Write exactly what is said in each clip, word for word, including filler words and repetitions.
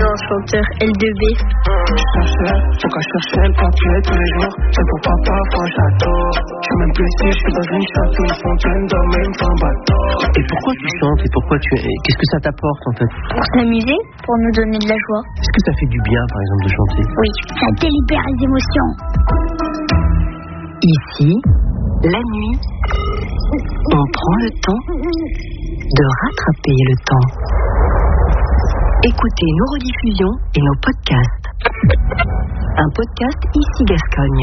un chanteur L deux B. Cherchais, faut qu'à chercher le papier tous les jours. C'est pour papa, faut j'adore. Je suis même plus ici, je suis dans une château, une fontaine, dans même un bateau. Et pourquoi tu chantes et pourquoi tu es... Qu'est-ce que ça t'apporte en fait? Pour s'amuser, pour nous donner de la joie. Est-ce que ça fait du bien par exemple de chanter? Oui, ça délibère les émotions. Ici, la nuit, on prend le temps de rattraper le temps. Écoutez nos rediffusions et nos podcasts. Un podcast Ici Gascogne.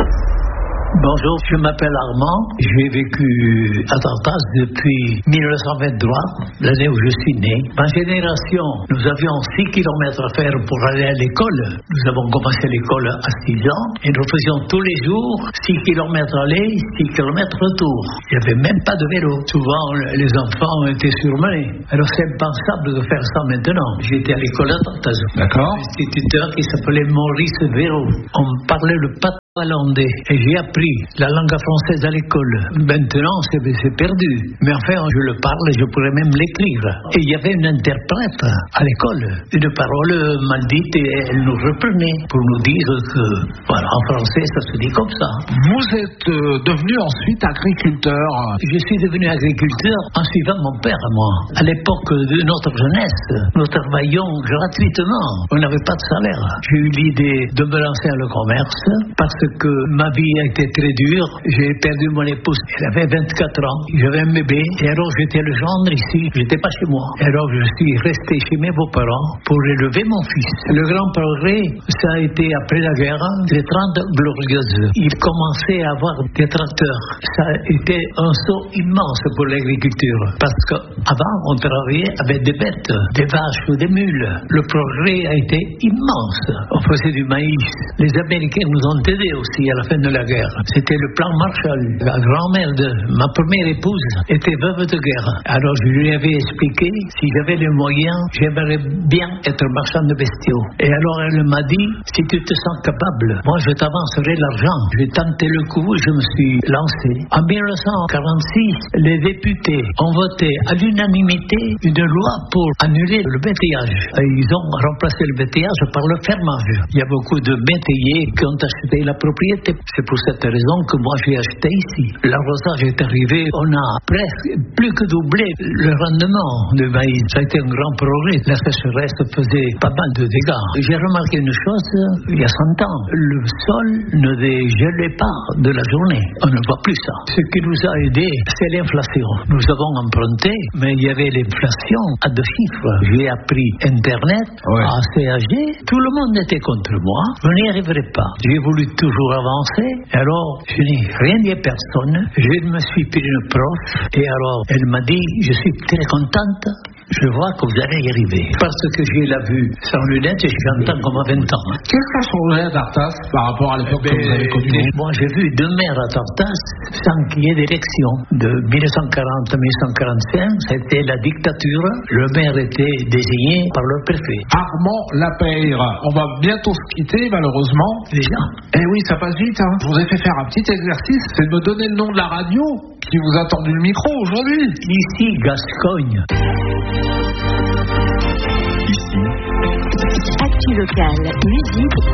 Bonjour, je m'appelle Armand. J'ai vécu à Tartas depuis mille neuf cent vingt-trois, l'année où je suis né. Ma génération, nous avions six kilomètres à faire pour aller à l'école. Nous avons commencé l'école à six ans et nous faisions tous les jours six kilomètres aller, six kilomètres retour. Il n'y avait même pas de vélo. Souvent, les enfants étaient surmenés. Alors c'est impensable de faire ça maintenant. J'étais à l'école à Tartas. D'accord. Un instituteur qui s'appelait Maurice Véro. On parlait le pat hollandais et j'ai appris la langue française à l'école. Maintenant, c'est, c'est perdu. Mais enfin, je le parle et je pourrais même l'écrire. Et il y avait une interprète à l'école, une parole mal dite et elle nous reprenait pour nous dire que, voilà, en français, ça se dit comme ça. Vous êtes euh, devenu ensuite agriculteur. Je suis devenu agriculteur en suivant mon père à moi. À l'époque de notre jeunesse, nous travaillions gratuitement. On n'avait pas de salaire. J'ai eu l'idée de me lancer dans le commerce parce que ma vie a été très dure. J'ai perdu mon épouse. Elle avait vingt-quatre ans. J'avais un bébé. Et alors, j'étais le gendre ici. J'étais pas chez moi. Et alors, je suis resté chez mes beaux-parents pour élever mon fils. Le grand progrès, ça a été après la guerre, les trente glorieuses. Il commençait à avoir des tracteurs. Ça a été un saut immense pour l'agriculture. Parce qu'avant, on travaillait avec des bêtes, des vaches ou des mules. Le progrès a été immense. On faisait du maïs. Les Américains nous ont aidés aussi à la fin de la guerre. C'était le plan Marshall. La grand-mère de ma première épouse était veuve de guerre. Alors je lui avais expliqué, si j'avais les moyens, j'aimerais bien être marchand de bestiaux. Et alors elle m'a dit, si tu te sens capable, moi je t'avancerai l'argent. J'ai tenté le coup, je me suis lancé. En mille neuf cent quarante-six, les députés ont voté à l'unanimité une loi pour annuler le métayage. Et ils ont remplacé le métayage par le fermage. Il y a beaucoup de métayers qui ont acheté la propriété. C'est pour cette raison que moi j'ai acheté ici. L'arrosage est arrivé, on a presque plus que doublé le rendement du maïs. Ça a été un grand progrès. La sécheresse faisait pas mal de dégâts. J'ai remarqué une chose, il y a cent ans, le sol ne dégelait pas de la journée. On ne voit plus ça. Ce qui nous a aidés, c'est l'inflation. Nous avons emprunté, mais il y avait l'inflation à deux chiffres. J'ai appris Internet, ouais. A C A G, tout le monde était contre moi. Je n'y arriverai pas. J'ai voulu toujours avancer, et alors je n'ai rien dit à personne. Je me suis pris une prof, et alors elle m'a dit, je suis très contente, je vois que vous allez y arriver. Parce que j'ai la vue sans lunettes et j'entends comme à vingt ans. Qu'est-ce qui a changé à Tartas par rapport à l'époque eh ben, que vous avez connue? Moi j'ai vu deux maires à Tartas sans qu'il y ait d'élection. De mille neuf cent quarante à mille neuf cent quarante-cinq, c'était la dictature. Le maire était désigné par le préfet. Armand Lapeyre, on va bientôt se quitter malheureusement. Déjà. Eh oui, ça passe vite. Hein. Je vous ai fait faire un petit exercice, c'est de me donner le nom de la radio qui vous a tendu le micro aujourd'hui. Ici, Gascogne. Ici, actu locale, musique